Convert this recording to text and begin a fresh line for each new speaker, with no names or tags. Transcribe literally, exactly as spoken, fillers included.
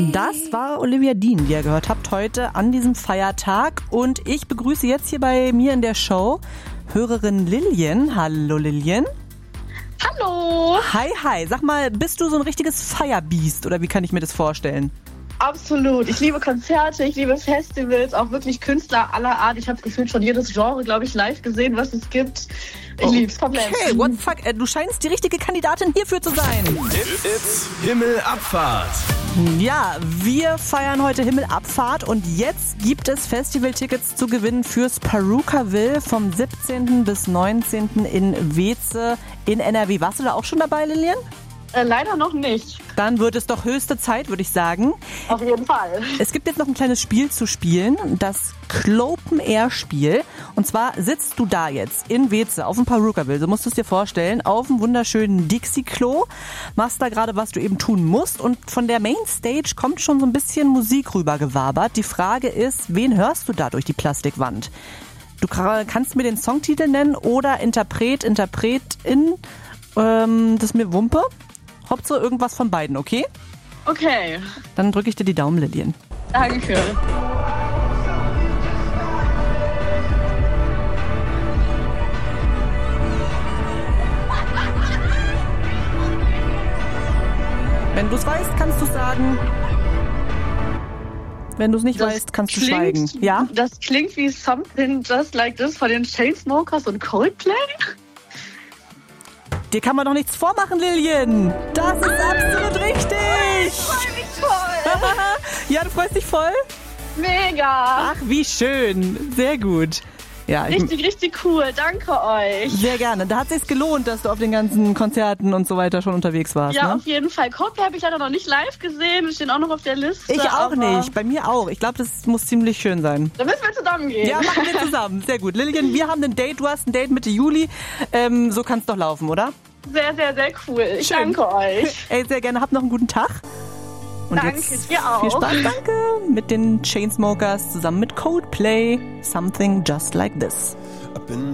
Das war Olivia Dean, die ihr gehört habt heute an diesem Feiertag. Und ich begrüße jetzt hier bei mir in der Show Hörerin Lilian. Hallo Lilian.
Hallo.
Hi, hi. Sag mal, bist du so ein richtiges Feierbiest oder wie kann ich mir das vorstellen?
Absolut. Ich liebe Konzerte, ich liebe Festivals, auch wirklich Künstler aller Art. Ich habe gefühlt schon jedes Genre, glaube ich, live gesehen, was es gibt. Ich
oh.
lieb's komplett.
Okay, what the fuck? Du scheinst die richtige Kandidatin hierfür zu sein.
It's Himmelabfahrt.
Ja, wir feiern heute Himmelabfahrt und jetzt gibt es Festivaltickets zu gewinnen fürs Perukaville vom siebzehnten bis neunzehnten in Weeze in N R W. Warst du da auch schon dabei, Lilian?
Äh, leider noch nicht.
Dann wird es doch höchste Zeit, würde ich sagen.
Auf jeden Fall.
Es gibt jetzt noch ein kleines Spiel zu spielen, das Clopen Air Spiel. Und zwar sitzt du da jetzt in Weeze auf dem Perukaville, so musst du es dir vorstellen, auf dem wunderschönen Dixie-Klo, machst da gerade, was du eben tun musst und von der Mainstage kommt schon so ein bisschen Musik rübergewabert. Die Frage ist, wen hörst du da durch die Plastikwand? Du kannst mir den Songtitel nennen oder Interpret, Interpretin, ähm, das ist mir Wumpe. Hauptsache irgendwas von beiden, okay?
Okay.
Dann drücke ich dir die Daumen, Lilian.
Danke.
Wenn du es weißt, kannst du es sagen. Wenn du es nicht
Das
weißt, kannst du
klingt,
schweigen. Ja?
Das klingt wie Something Just Like This von den Chainsmokers und Coldplay.
Dir kann man doch nichts vormachen, Lilian. Das ist absolut richtig.
Ich freue mich voll.
Ja, du freust dich voll?
Mega.
Ach, wie schön. Sehr gut. Ja, ich,
Richtig, richtig cool. Danke euch.
sehr gerne. Da hat es sich gelohnt, dass du auf den ganzen Konzerten und so weiter schon unterwegs warst.
Ja,
ne?
auf jeden Fall. Coldplay habe ich leider noch nicht live gesehen. Die stehen auch noch auf der Liste.
Ich auch
aber
nicht. Bei mir auch. Ich glaube, das muss ziemlich schön sein.
Da müssen wir zusammen gehen.
Ja, machen wir zusammen. Sehr gut. Lilian, wir haben ein Date. Du hast ein Date Mitte Juli. Ähm, so kann es doch laufen, oder?
Sehr, sehr, sehr cool. Ich
Schön.
danke euch.
Ey, sehr gerne. Habt noch einen guten Tag. Und
Danke,
jetzt
dir auch.
viel Spaß, danke, mit den Chainsmokers zusammen mit Coldplay. Something Just Like This.